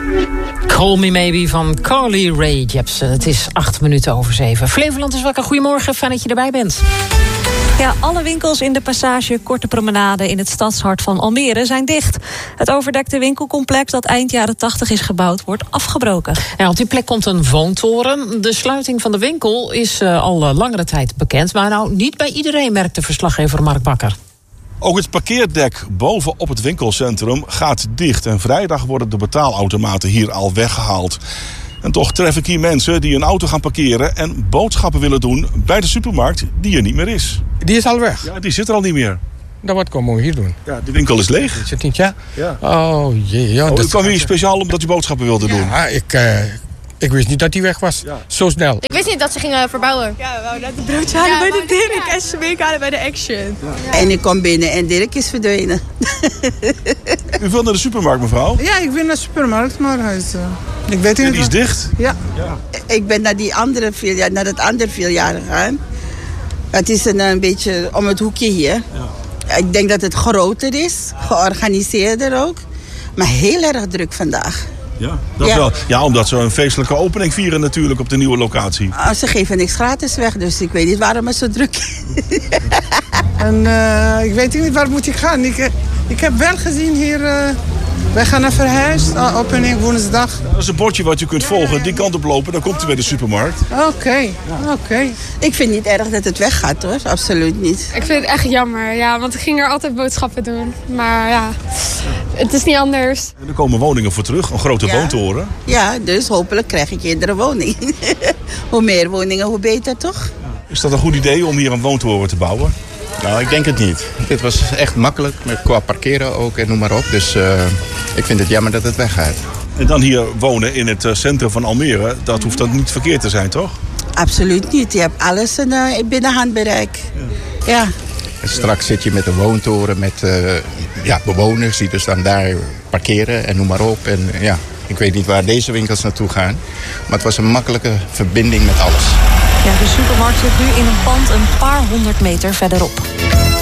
Call Me Maybe van Carly Rae Jepsen. Het is 7:08. Flevoland is wakker. Goedemorgen, fijn dat je erbij bent. Ja, alle winkels in de Passage Korte Promenade in het stadshart van Almere zijn dicht. Het overdekte winkelcomplex dat eind jaren 80 is gebouwd, wordt afgebroken. Ja, op die plek komt een woontoren. De sluiting van de winkel is al langere tijd bekend. Maar nou, niet bij iedereen, merkt de verslaggever Mark Bakker. Ook het parkeerdek bovenop het winkelcentrum gaat dicht. En vrijdag worden de betaalautomaten hier al weggehaald. En toch tref ik hier mensen die een auto gaan parkeren en boodschappen willen doen bij de supermarkt die er niet meer is. Die is al weg. Ja, die zit er al niet meer. Dan wat komen we hier doen? Ja, de winkel is leeg. Is het niet, ja? Ja. Oh jee. Ja, U kwam hier speciaal omdat u boodschappen wilde doen. Ja, ik wist niet dat die weg was. Ja. Zo snel. Ik wist niet dat ze gingen verbouwen. Ja, we wouden net een broodje halen bij de Dirk en Smeek halen bij de Action. Ja. En ik kom binnen en Dirk is verdwenen. U wil naar de supermarkt, mevrouw? Ja, ik ben naar de supermarkt, maar ik weet niet. Die is dicht? Ja. Ik ben naar naar het andere filiaal gegaan. Het is een beetje om het hoekje hier. Ja. Ik denk dat het groter is, georganiseerder ook. Maar heel erg druk vandaag. Ja, dat wel. Ja, omdat ze een feestelijke opening vieren natuurlijk op de nieuwe locatie. Ze geven niks gratis weg, dus ik weet niet waarom het zo druk is. En ik weet niet waar moet ik gaan. Ik heb wel gezien hier, wij gaan naar Verhuis, opening woensdag. Dat is een bordje wat u kunt volgen, die kant op lopen, dan komt u bij de supermarkt. Oké. Ik vind niet erg dat het weggaat hoor, absoluut niet. Ik vind het echt jammer, ja, want ik ging er altijd boodschappen doen. Maar ja, het is niet anders. En er komen woningen voor terug, een grote woontoren. Ja, dus hopelijk krijg ik eerder een woning. Hoe meer woningen, hoe beter toch? Is dat een goed idee om hier een woontoren te bouwen? Nou, ik denk het niet. Dit was echt makkelijk, qua parkeren ook en noem maar op. Dus ik vind het jammer dat het weggaat. En dan hier wonen in het centrum van Almere, dat hoeft dan niet verkeerd te zijn, toch? Absoluut niet. Je hebt alles binnen handbereik. Ja. En straks zit je met een woontoren met bewoners die dus dan daar parkeren en noem maar op. En ja, ik weet niet waar deze winkels naartoe gaan. Maar het was een makkelijke verbinding met alles. Ja, de supermarkt zit nu in een pand een paar 100 meter verderop.